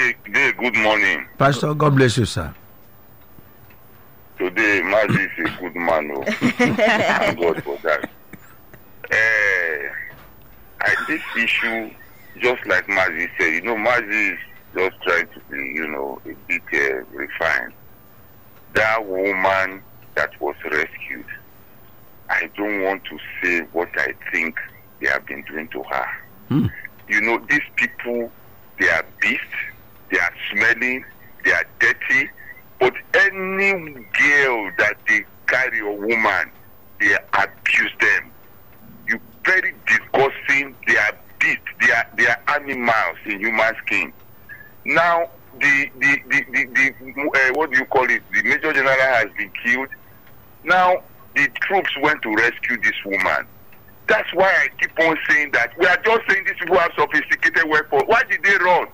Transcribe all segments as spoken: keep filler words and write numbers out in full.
Day, day, good morning. Pastor, God bless you, sir. Today, Mazi is a good man. Oh. Thank God for that. Uh, I, this issue, just like Mazi said, you know, Mazi is just trying to be, you know, a bit uh, refined. That woman that was rescued, I don't want to say what I think they have been doing to her. Hmm. You know, these people, they are beasts, they are smelling, they are dirty, but any girl that they carry a woman, they abuse them. You very disgusting, they are beasts, they are they are animals in human skin. Now, the, the, the, the, the uh, what do you call it, the Major General has been killed. Now, the troops went to rescue this woman. That's why I keep on saying that. We are just saying these people have sophisticated weapons. Why did they run?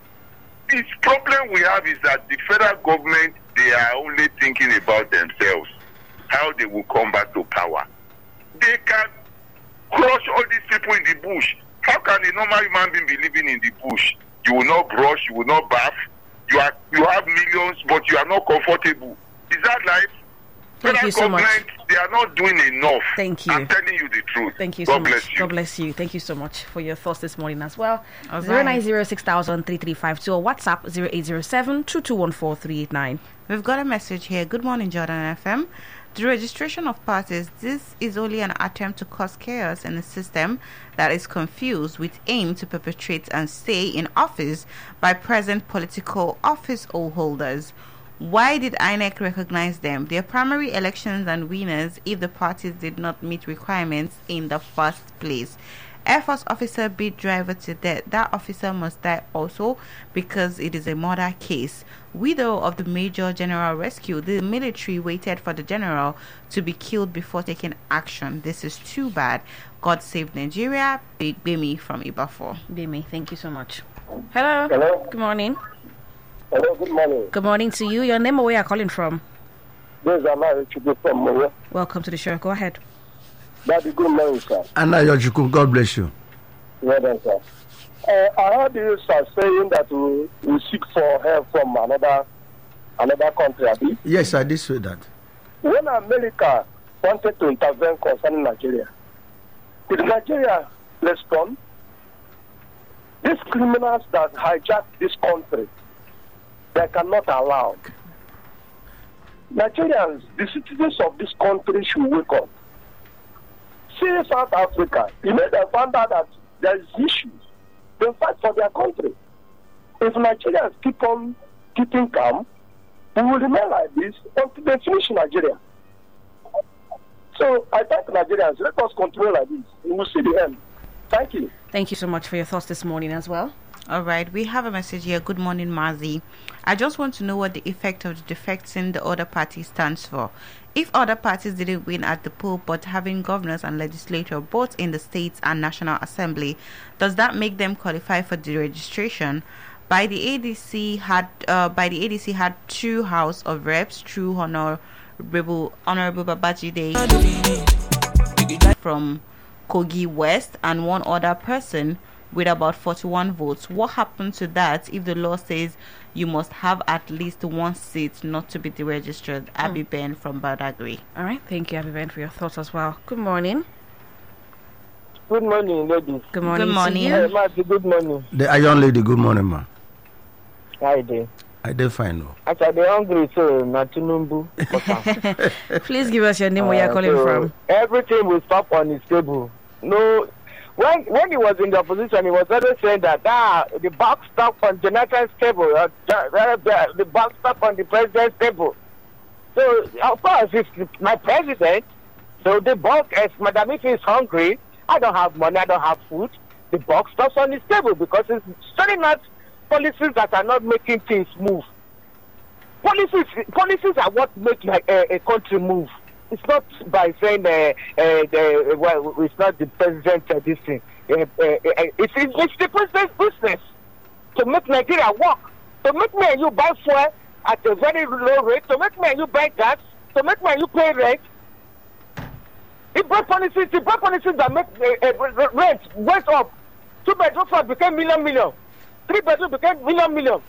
The problem we have is that the federal government, they are only thinking about themselves, how they will come back to power. They can crush all these people in the bush. How can a normal human being be living in the bush? You will not brush, you will not bath, you are you have millions, but you are not comfortable. Is that life? Thank you so much. They are not doing enough. Thank you. I'm telling you the truth. Thank you God so bless much. you. God bless you. Thank you so much for your thoughts this morning as well. All Zero right. nine zero six thousand three three five two or WhatsApp zero eight zero seven two two one four three eight nine. We've got a message here. Good morning, Jordan F M. The registration of parties, this is only an attempt to cause chaos in a system that is confused with aim to perpetrate and stay in office by present political office holders. Why did I N E C recognize them? Their primary elections and winners if the parties did not meet requirements in the first place. Air Force officer beat driver to death. That officer must die also because it is a murder case. Widow of the Major General rescue. The military waited for the general to be killed before taking action. This is too bad. God save Nigeria. Big Bimi from Ibafo. Bimi, thank you so much. Hello. Hello. Good morning. Hello, good morning. Good morning to you. Your name or where you're calling from? This is Amari Chubu from Moyo. Welcome to the show. Go ahead. Daddy, good morning, sir. Anna Yojuku, God bless you. Well done, sir. Uh, I heard you, sir, saying that we, we seek for help from another another country, Abi. Yes, I did say that. When America wanted to intervene concerning Nigeria, did Nigeria respond? These criminals that hijacked this country, they cannot allow. Nigerians, the citizens of this country should wake up. See South Africa, you know, they found out that there is issues. They fight for their country. If Nigerians keep on keeping calm, we will remain like this until they finish Nigeria. So I thank Nigerians. Let us continue like this. We will see the end. Thank you. Thank you so much for your thoughts this morning as well. All right, we have a message here. Good morning, Mazi. I just want to know what the effect of the defects in the other party stands for. If other parties didn't win at the poll but having governors and legislators both in the states and National Assembly, does that make them qualify for the registration? By the A D C had uh, by the A D C had two House of Reps, true Honorable Honorable Babajide from Kogi West, and one other person with about forty-one votes. What happened to that if the law says you must have at least one seat not to be deregistered? Mm. Abby Ben from Badagry. All right, thank you, Abby Ben, for your thoughts as well. Good morning. Good morning, ladies. Good morning. Good morning. To you. Hey, Marty, good morning. The Iron Lady, good morning, ma. How there? I did fine, no. Actually, they're hungry, so not too numbu. Please give us your name, where you're calling so from. Everything will stop on his table. No, when when he was in the opposition, he was always saying that ah, the box stuck on Jonathan's table, uh, the, the box stuck on the president's table. So of course, it's my president. So the box, as Madam Ife is hungry, I don't have money, I don't have food. The box stuck on his table because it's certainly not policies that are not making things move. Policies, policies are what make like, a, a country move. It's not by saying uh, uh, the, well, it's not the president uh, this thing. Uh, uh, uh, it's, it's the president's business to make Nigeria work, to make me and you buy fuel at a very low rate, to make me and you buy gas, to make me and you pay rent. It brought policies, it brought policies that make uh, uh, rent went up. Two bedroom flat became million million. Three bedroom became million million.